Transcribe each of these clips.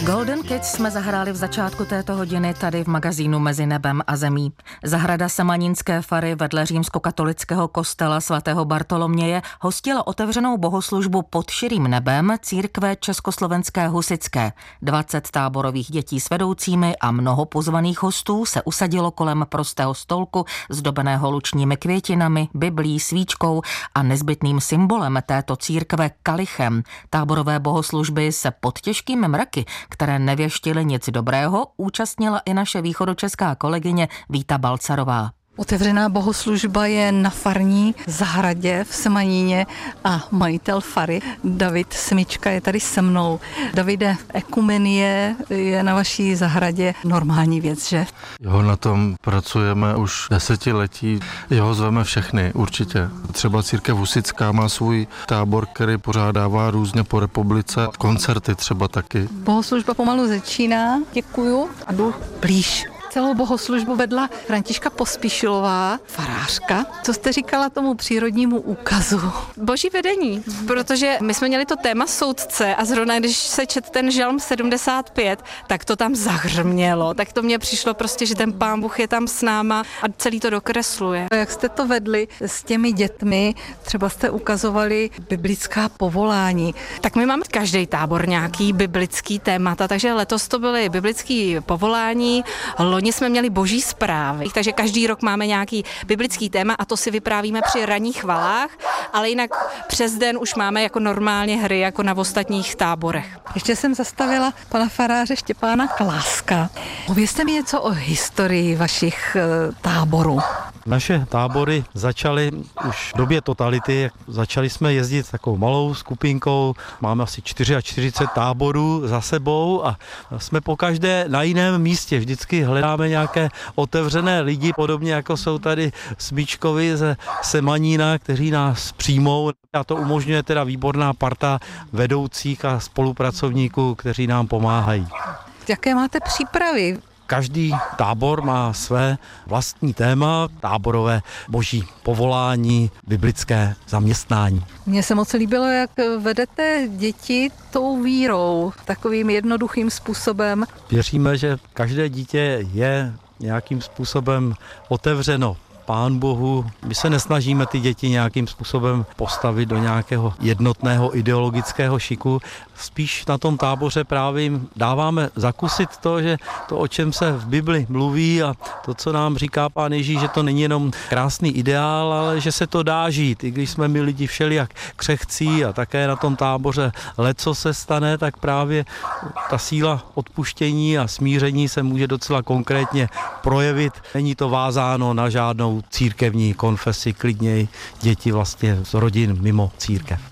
Golden Kids jsme zahráli v začátku této hodiny tady v magazínu Mezi nebem a zemí. Zahrada Semanínské fary vedle římskokatolického kostela svatého Bartoloměje hostila otevřenou bohoslužbu pod širým nebem církve Československé husitské. 20 táborových dětí s vedoucími a mnoho pozvaných hostů se usadilo kolem prostého stolku zdobeného lučními květinami, biblí, svíčkou a nezbytným symbolem této církve kalichem. Táborové bohoslužby se pod těžkými mraky, které nevěštily nic dobrého, účastnila i naše východočeská kolegyně Víta Balcarová. Otevřená bohoslužba je na farní zahradě v Semaníně a majitel fary David Smička je tady se mnou. Davide, ekumenie je na vaší zahradě normální věc, že? Jo, na tom pracujeme už desetiletí. Jo, zveme všechny, určitě. Třeba církev husitská má svůj tábor, který pořádává různě po republice, koncerty třeba taky. Bohoslužba pomalu začíná, děkuju a jdu blíž. Celou bohoslužbu vedla Františka Pospíšilová, farářka. Co jste říkala tomu přírodnímu úkazu? Boží vedení, protože my jsme měli to téma soudce a zrovna když se čet ten žalm 75, tak to tam zahřmělo. Tak to mně přišlo prostě, že ten Pán Bůh je tam s náma a celý to dokresluje. Jak jste to vedli s těmi dětmi? Třeba jste ukazovali biblická povolání. Tak my máme každý tábor nějaký biblický témata, takže letos to byly biblické povolání. Loni jsme měli boží zprávy, takže každý rok máme nějaký biblický téma a to si vyprávíme při ranních chvalách, ale jinak přes den už máme jako normálně hry, jako na ostatních táborech. Ještě jsem zastavila pana faráře Štěpána Kláska. Povězte mi něco o historii vašich táborů. Naše tábory začaly už v době totality, začali jsme jezdit takovou malou skupinkou, máme asi 44 táborů za sebou a jsme pokaždé na jiném místě, vždycky hledáme nějaké otevřené lidi, podobně jako jsou tady Smíčkovi ze Semanína, kteří nás přijmou a to umožňuje teda výborná parta vedoucích a spolupracovníků, kteří nám pomáhají. Jaké máte přípravy? Každý tábor má své vlastní téma, táborové boží povolání, biblické zaměstnání. Mně se moc líbilo, jak vedete děti tou vírou, takovým jednoduchým způsobem. Věříme, že každé dítě je nějakým způsobem otevřeno Pán Bohu. My se nesnažíme ty děti nějakým způsobem postavit do nějakého jednotného ideologického šiku. Spíš na tom táboře právě jim dáváme zakusit to, že to, o čem se v Bibli mluví a to, co nám říká Pán Ježíš, že to není jenom krásný ideál, ale že se to dá žít. I když jsme my lidi všelijak křehcí a také na tom táboře leco se stane, tak právě ta síla odpuštění a smíření se může docela konkrétně projevit. Není to vázáno na žádnou církevní konfesi, klidněji děti vlastně z rodin mimo církev.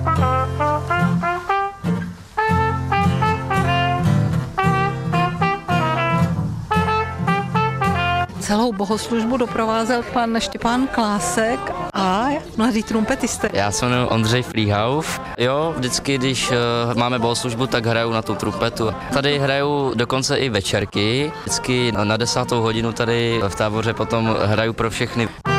Celou bohoslužbu doprovázel pan Štěpán Klásek a mladý trumpetista. Já se jmenuji Ondřej Flíhauf. Jo, vždycky, když máme bohoslužbu, tak hraju na tu trumpetu. Tady hraju dokonce i večerky. Vždycky na 10. hodinu tady v táboře potom hraju pro všechny.